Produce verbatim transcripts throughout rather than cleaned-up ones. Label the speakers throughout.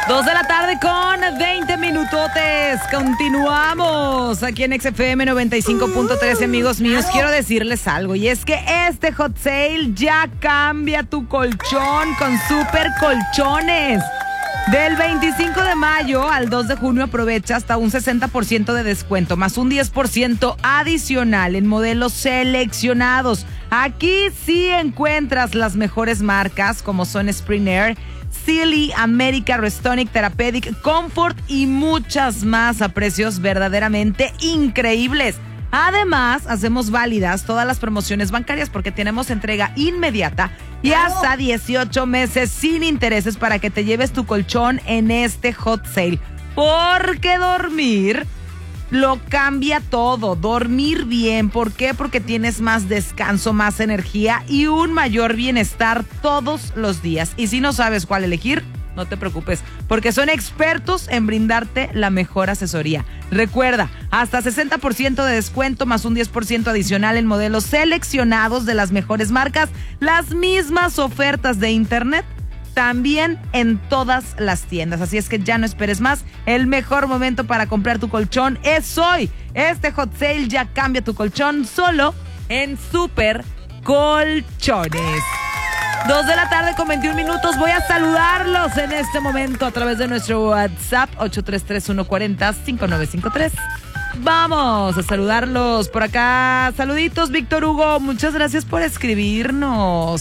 Speaker 1: Dos de la tarde con veinte minutotes. Continuamos aquí en X F M noventa y cinco punto tres, amigos míos. Quiero decirles algo, y es que este hot sale ya cambia tu colchón con Super Colchones. Del veinticinco de mayo al dos de junio aprovecha hasta un sesenta por ciento de descuento, más un diez por ciento adicional en modelos seleccionados. Aquí sí encuentras las mejores marcas como son Spring Air, Sealy, America, Restonic, Therapeutic, Comfort y muchas más a precios verdaderamente increíbles. Además, hacemos válidas todas las promociones bancarias porque tenemos entrega inmediata y hasta dieciocho meses sin intereses para que te lleves tu colchón en este hot sale. Porque dormir lo cambia todo. Dormir bien. ¿Por qué? Porque tienes más descanso, más energía y un mayor bienestar todos los días. Y si no sabes cuál elegir, no te preocupes, porque son expertos en brindarte la mejor asesoría. Recuerda, hasta sesenta por ciento de descuento más un diez por ciento adicional en modelos seleccionados de las mejores marcas. Las mismas ofertas de internet también en todas las tiendas. Así es que ya no esperes más. El mejor momento para comprar tu colchón es hoy. Este hot sale ya cambia tu colchón solo en Super Colchones. Dos de la tarde con veintiún minutos. Voy a saludarlos en este momento a través de nuestro WhatsApp ocho tres tres, uno cuatro cero, cinco nueve cinco tres. Vamos a saludarlos por acá. Saluditos, Víctor Hugo. Muchas gracias por escribirnos.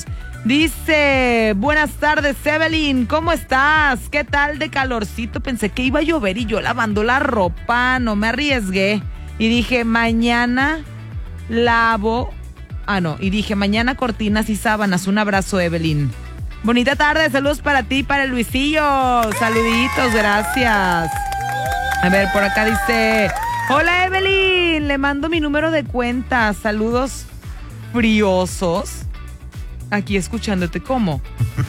Speaker 1: Dice, buenas tardes, Evelyn. ¿Cómo estás? ¿Qué tal de calorcito? Pensé que iba a llover y yo lavando la ropa. No me arriesgué. Y dije, mañana lavo... Ah, no, y dije, mañana cortinas y sábanas. Un abrazo, Evelyn. Bonita tarde, saludos para ti, para el Luisillo. Saluditos, gracias. A ver, por acá dice, hola, Evelyn, le mando mi número de cuenta. Saludos friosos. Aquí escuchándote, ¿cómo?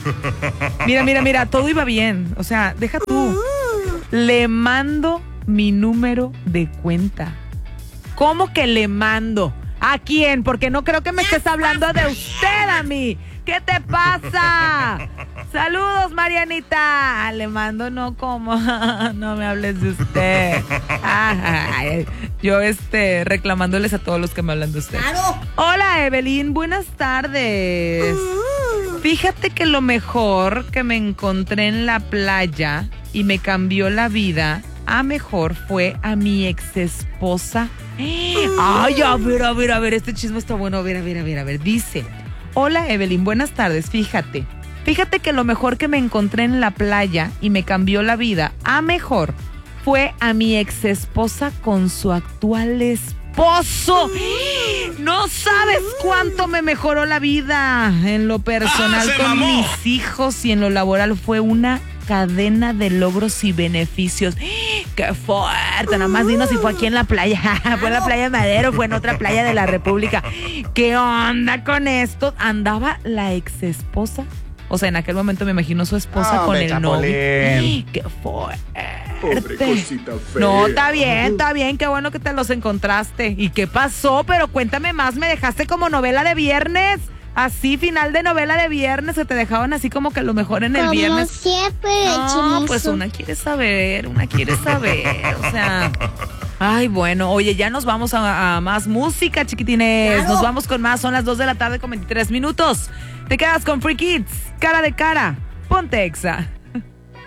Speaker 1: Mira, mira, mira, todo iba bien. O sea, deja tú. Le mando mi número de cuenta. ¿Cómo que le mando? ¿A quién? Porque no creo que me estés hablando de usted a mí. ¿Qué te pasa? Saludos, Marianita. Le mando, no como. No me hables de usted. Ay, yo este reclamándoles a todos los que me hablan de usted.
Speaker 2: Claro.
Speaker 1: Hola, Evelyn. Buenas tardes. Fíjate que lo mejor que me encontré en la playa y me cambió la vida a mejor fue a mi ex esposa. Ay, a ver, a ver, a ver, este chisme está bueno, a ver, a ver, a ver, a ver, dice, hola Evelyn, buenas tardes, fíjate, fíjate que lo mejor que me encontré en la playa y me cambió la vida a mejor fue a mi ex esposa con su actual esposo. No sabes cuánto me mejoró la vida en lo personal
Speaker 3: ah,
Speaker 1: con
Speaker 3: mamó.
Speaker 1: mis hijos y en lo laboral fue una cadena de logros y beneficios. ¡Qué fuerte! Nada más dinos si fue aquí en la playa. Fue en la playa de Madero, fue en otra playa de la República. ¿Qué onda con esto? ¿Andaba la ex esposa? O sea, en aquel momento me imagino su esposa
Speaker 3: oh,
Speaker 1: con el
Speaker 3: Chapulín.
Speaker 1: novio. ¡Qué fuerte!
Speaker 2: Pobre cosita fea.
Speaker 1: No, está bien, está bien. Qué bueno que te los encontraste. ¿Y qué pasó? Pero cuéntame más. Me dejaste como novela de viernes. Así, final de novela de viernes, que te dejaban así como que lo mejor en el
Speaker 2: Como
Speaker 1: viernes.
Speaker 2: siempre,
Speaker 1: No,
Speaker 2: chismoso.
Speaker 1: pues una quiere saber, una quiere saber, o sea... Ay, bueno, oye, ya nos vamos a, a más música, chiquitines.
Speaker 2: Claro.
Speaker 1: Nos vamos con más, son las dos de la tarde con veintitrés minutos. Te quedas con Free Kids, cara de cara. Ponte Exa.